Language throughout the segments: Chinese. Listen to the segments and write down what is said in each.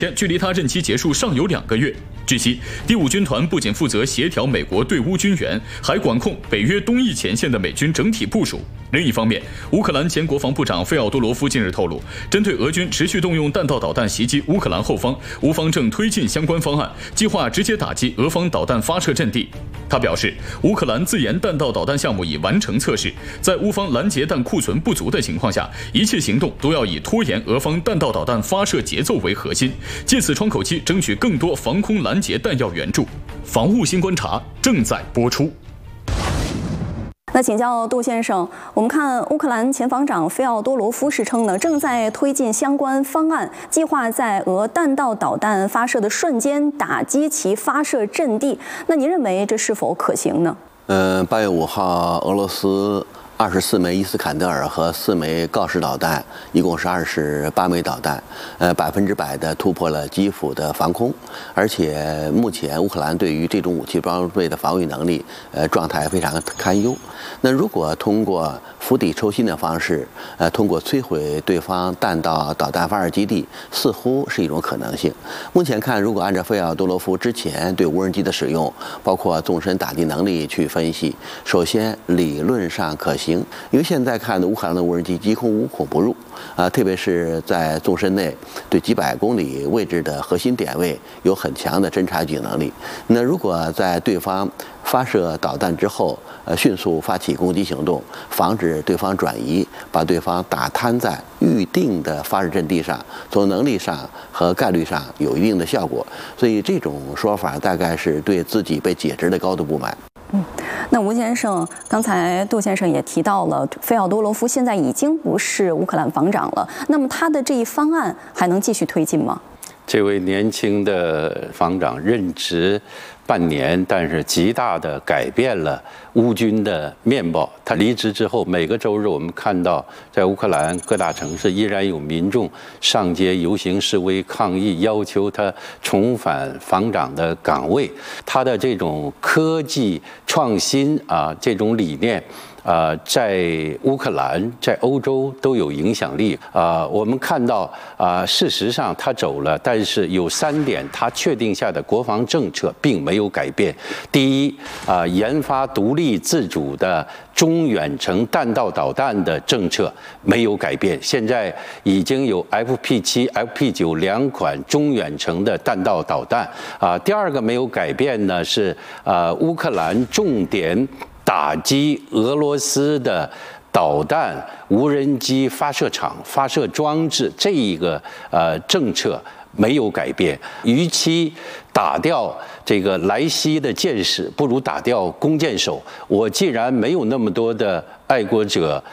距离他任期结束尚有2个月。据悉，第5军团不仅负责协调美国对乌军援，还管控北约东翼前线的美军整体部署。另一方面，乌克兰前国防部长费奥多罗夫近日透露，针对俄军持续动用弹道导弹袭击乌克兰后方，乌方正推进相关方案，计划直接打击俄方导弹发射阵地。他表示，乌克兰自研弹道导弹项目已完成测试，在乌方拦截弹库存不足的情况下，一切行动都要以拖延俄方弹道导弹发射节奏为核心，借此窗口期争取更多防空拦截弹药援助。防务新观察正在播出。 那请教杜先生，我们看乌克兰前防长费奥多罗夫是称呢，正在推进相关方案，计划在俄弹道导弹发射的瞬间打击其发射阵地。那您认为这是否可行呢 ？8月5号，俄罗斯24枚伊斯坎德尔和4枚锆石导弹，一共是28枚导弹，100%的突破了基辅的防空，而且目前乌克兰对于这种武器装备的防御能力，状态非常堪忧。那如果通过釜底抽薪的方式，通过摧毁对方弹道导弹发射基地，似乎是一种可能性。目前看，如果按照费奥多罗夫之前对无人机的使用，包括纵深打击能力去分析，首先理论上可行，因为现在看的乌克兰的无人机几乎无孔不入，特别是在纵深内对几百公里位置的核心点位有很强的侦察举能力。那如果在对方发射导弹之后，迅速发起攻击行动，防止对方转移，把对方打瘫在预定的发射阵地上，从能力上和概率上有一定的效果。所以这种说法大概是对自己被解职的高度不满。 那吴先生，刚才杜先生也提到了，费奥多罗夫现在已经不是乌克兰防长了，那么他的这一方案还能继续推进吗？ 这位年轻的防长任职半年，但是极大的改变了乌军的面貌。他离职之后，每个周日我们看到，在乌克兰各大城市依然有民众上街游行示威抗议，要求他重返防长的岗位。他的这种科技创新这种理念。在乌克兰、在欧洲都有影响力。我们看到事实上他走了，但是有3点他确定下的国防政策并没有改变。第一，研发独立自主的中远程弹道导弹的政策没有改变，现在已经有 FP7、FP9 2款中远程的弹道导弹。第二个没有改变呢是乌克兰重点打击俄罗斯的导弹、无人机发射场、发射装置这一个政策没有改变。与其打掉这个莱西的箭矢，不如打掉弓箭手。我既然没有那么多的爱国者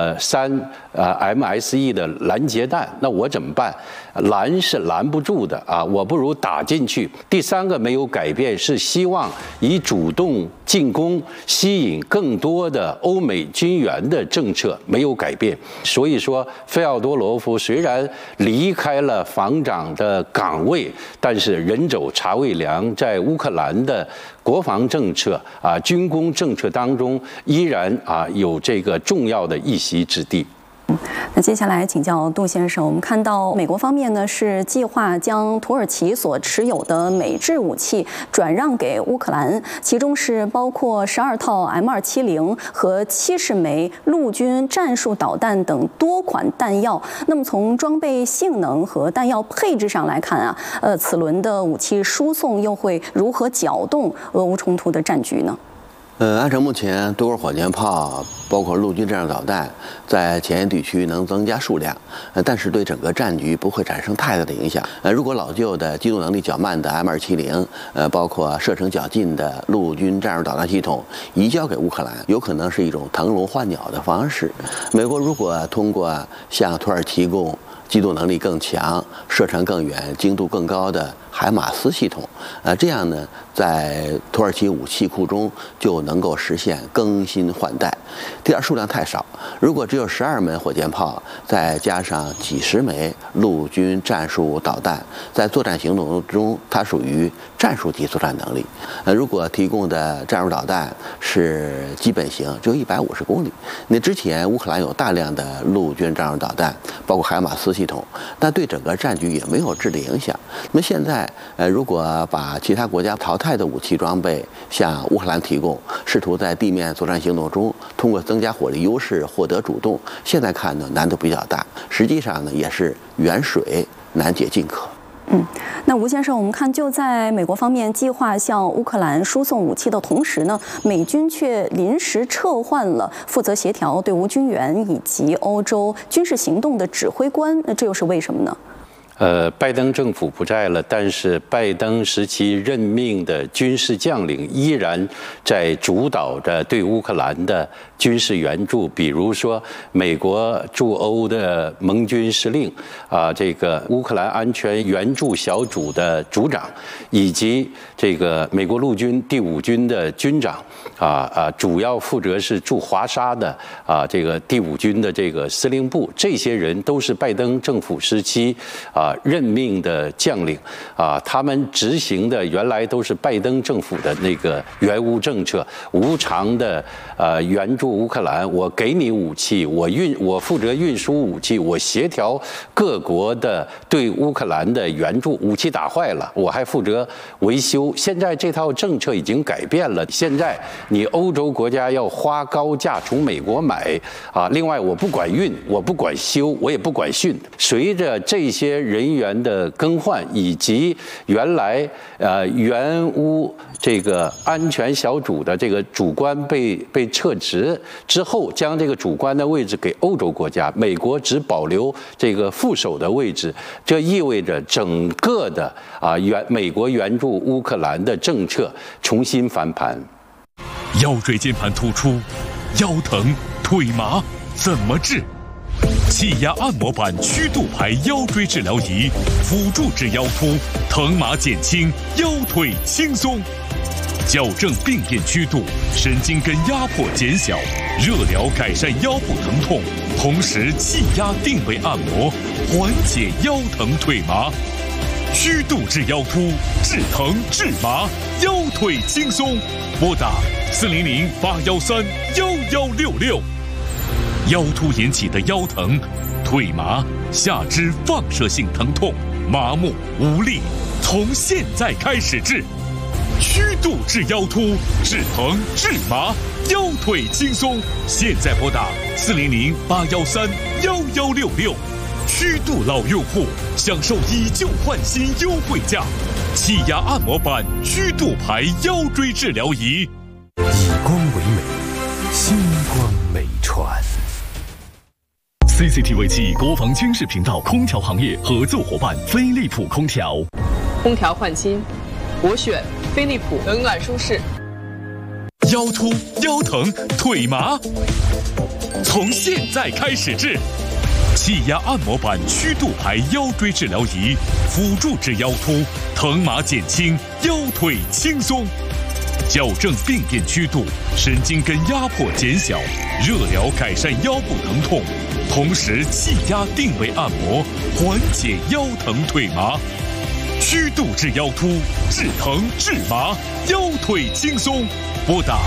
MSE 的拦截弹，那我怎么办？拦是拦不住的我不如打进去。第3个没有改变，是希望以主动进攻吸引更多的欧美军援的政策没有改变。所以说，费奥多罗夫虽然离开了防长的岗位，但是人走茶未凉，在乌克兰的国防政策军工政策当中，依然有这个重要的一席之地。 那接下来请教杜先生，我们看到美国方面呢是计划将土耳其所持有的美制武器转让给乌克兰，其中是包括12套 M270和70枚陆军战术导弹等多款弹药。那么从装备性能和弹药配置上来看此轮的武器输送又会如何搅动俄乌冲突的战局呢？ 按照目前多管火箭炮，包括陆军战术导弹，在前沿地区能增加数量，但是对整个战局不会产生太大的影响。如果老旧的机动能力较慢的 M270，包括射程较近的陆军战术导弹系统移交给乌克兰，有可能是一种腾笼换鸟的方式。美国如果通过向土耳其提供机动能力更强、射程更远、精度更高的海马斯系统，这样呢，在土耳其武器库中就能够实现更新换代。第二，数量太少，如果只有12门火箭炮，再加上几十枚陆军战术导弹，在作战行动中，它属于战术级作战能力。如果提供的战术导弹是基本型，只有150公里。那之前乌克兰有大量的陆军战术导弹，包括海马斯系统，但对整个战局也没有质的影响。那么现在，如果把其他国家淘汰的武器装备向乌克兰提供，试图在地面作战行动中通过增加火力优势获得主动，现在看呢难度比较大，实际上呢也是远水难解近渴。 那吴先生，我们看就在美国方面计划向乌克兰输送武器的同时呢，美军却临时撤换了负责协调队伍军援以及欧洲军事行动的指挥官，那这又是为什么呢？ 拜登政府不在了，但是拜登时期任命的军事将领依然在主导着对乌克兰的军事援助，比如说美国驻欧的盟军司令这个乌克兰安全援助小组的组长，以及这个美国陆军第5军的军长主要负责是驻华沙的这个第5军的这个司令部，这些人都是拜登政府时期任命的将领他们执行的原来都是拜登政府的那个援乌政策，无偿的援助乌克兰，我给你武器，我负责运输武器，我协调各国的对乌克兰的援助，武器打坏了我还负责维修。现在这套政策已经改变了，现在你欧洲国家要花高价从美国买另外我不管运，我不管修，我也不管训。随着这些人员的更换，以及原来援乌这个安全小组的这个主官被撤职之后，将这个主官的位置给欧洲国家，美国只保留这个副手的位置，这意味着整个的美国援助乌克兰的政策重新翻盘。 腰椎间盘突出、腰疼、腿麻怎么治？气压按摩板曲度排腰椎治疗仪，辅助治腰突，疼麻减轻，腰腿轻松。矫正病变曲度，神经根压迫减小，热疗改善腰部疼痛，同时气压定位按摩，缓解腰疼腿麻。曲度治腰突，治疼治麻，腰腿轻松。拨打400-813-1166。腰突引起的腰疼、腿麻、下肢放射性疼痛、麻木、无力，从现在开始治。曲度治腰突，治疼治麻，腰腿轻松。现在拨打400-813-1166。曲度老用户享受以旧换新优惠价，气压按摩板曲度排腰椎治疗仪。 以光为美，星光美传。 CCTV 7国防军事频道空调行业合作伙伴飞利浦空调。 空调换新，我选飞利浦，冷暖舒适。 腰突、腰疼、腿麻，从现在开始治。气压按摩板曲度排腰椎治疗仪，辅助治腰突，疼麻减轻，腰腿轻松。矫正病变曲度，神经根压迫减小，热疗改善腰部疼痛，同时气压定位按摩，缓解腰疼腿麻。曲度治腰突，治疼治麻，腰腿轻松。拨打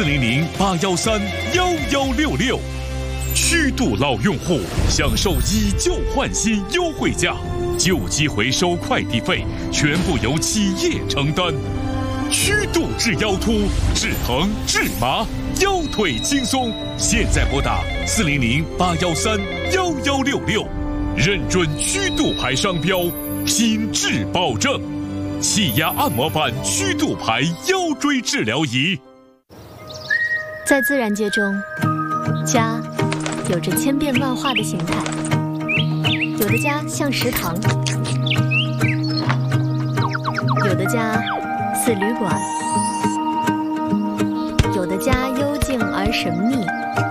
400-813-1166。曲度老用户享受以旧换新优惠价，旧机回收快递费全部由企业承担。曲度治腰突，治疼治麻，腰腿轻松。现在拨打400-813-1166，认准曲度牌商标，品质保证。气压按摩板曲度牌腰椎治疗仪。 在自然界中，家有着千变万化的形态，有的家像食堂，有的家似旅馆，有的家幽静而神秘，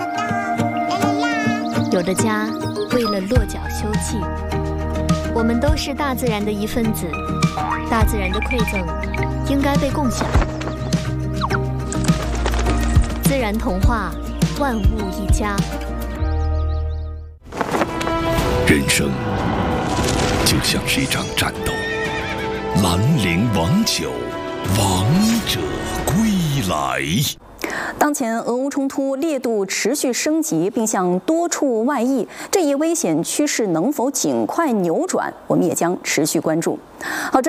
有的家为了落脚休憩。我们都是大自然的一份子，大自然的馈赠应该被共享。自然童话，万物一家。 人生就像是一场战斗。兰陵王酒，王者归来。 当前俄乌冲突烈度持续升级，并向多处外溢，这一危险趋势能否尽快扭转，我们也将持续关注。好，这。